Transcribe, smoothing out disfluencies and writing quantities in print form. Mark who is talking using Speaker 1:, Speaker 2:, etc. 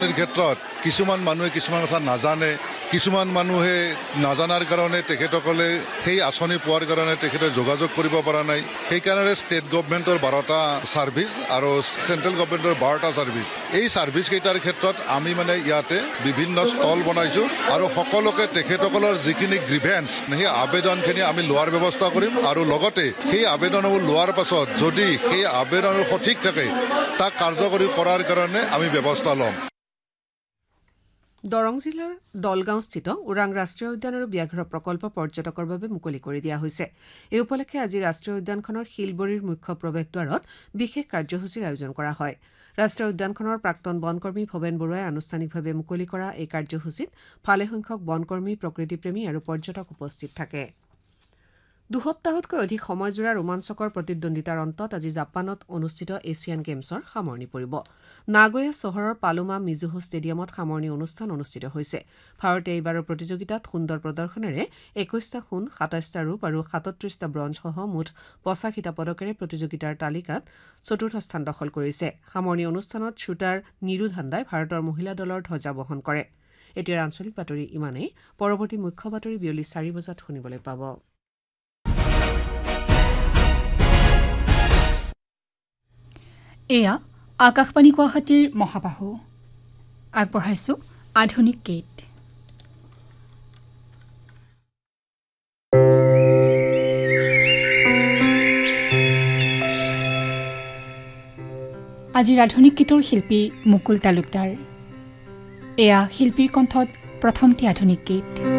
Speaker 1: ক্ষেত্ৰত কিছুমান মানুহে কিছুমান কথা নাজানে, কিছুমান মানুহে নাজানাৰ কাৰণে তেখেতসকলে সেই আঁচনি পোৱাৰ কাৰণে তেখেতে যোগাযোগ কৰিব পৰা নাই। সেইকাৰণে ষ্টেট গভমেণ্টৰ 12টা ছাৰ্ভিচ আৰু চেণ্ট্ৰেল গভমেণ্টৰ 12টা ছাৰ্ভিচ, এই ছাৰ্ভিচ কেইটাৰ ক্ষেত্ৰত আমি ইয়াতে বিভিন্ন ষ্টল বনাইছোঁ আৰু সকলোকে তেখেতসকলৰ যিখিনি গ্ৰিভেন্স সেই আবেদনখিনি আমি লোৱাৰ ব্যৱস্থা কৰিম আৰু লগতে সেই আবেদনবোৰ লোৱাৰ পাছত যদি সেই আবেদন সঠিক থাকে তাক কাৰ্যকৰী কৰাৰ কাৰণে আমি ব্যৱস্থা ল'ম।
Speaker 2: দৰং জিলাৰ দলগাঁওস্থিত ওৰাং ৰাষ্ট্ৰীয় উদ্যান আৰু ব্যাঘ্ৰ প্ৰকল্প পৰ্যটকৰ বাবে মুকলি কৰি দিয়া হৈছে। এই উপলক্ষে আজি ৰাষ্ট্ৰীয় উদ্যানখনৰ শিলবৰীৰ মুখ্য প্ৰৱেশদ্বাৰত বিশেষ কাৰ্যসূচীৰ আয়োজন কৰা হয়। ৰাষ্ট্ৰীয় উদ্যানখনৰ প্ৰাক্তন বনকৰ্মী ভৱেন বৰুৱাই আনুষ্ঠানিকভাৱে মুকলি কৰা এই কাৰ্যসূচীত ভালেসংখ্যক বনকৰ্মী, প্ৰকৃতিপ্ৰেমী আৰু পৰ্যটক উপস্থিত থাকে। দুসপ্তাহতকৈ অধিক সময়জোৰা ৰোমাঞ্চকৰ প্ৰতিদ্বন্দ্বিতাৰ অন্তত আজি জাপানত অনুষ্ঠিত এছিয়ান গেমছৰ সামৰণি পৰিব। নাগোয়া চহৰৰ পালোমা মিজুহো ষ্টেডিয়ামত সামৰণি অনুষ্ঠান অনুষ্ঠিত হৈছে। ভাৰতে এইবাৰৰ প্ৰতিযোগিতাত সুন্দৰ প্ৰদৰ্শনেৰে 21টা সোণ, 27টা ৰূপ আৰু 37টা ব্ৰঞ্জসহ মুঠ 85টা পদকেৰে প্ৰতিযোগিতাৰ তালিকাত চতুৰ্থ স্থান দখল কৰিছে। সামৰণি অনুষ্ঠানত শ্বুটাৰ নিৰু ধান্দাই ভাৰতৰ মহিলা দলৰ ধ্বজা বহন কৰে। এতিয়া আঞ্চলিক বাতৰি ইমানেই। পৰৱৰ্তী মুখ্য বাতৰি বিয়লি 4 বজাত শুনিবলৈ পাব।
Speaker 3: এয়া আকাশবাণী গুৱাহাটীৰ মহাবাহু। আগবঢ়াইছো আধুনিক গীত। আজিৰ আধুনিক গীতৰ শিল্পী মুকুল তালুকদাৰ। এয়া শিল্পীৰ কণ্ঠত প্ৰথমটি আধুনিক গীত।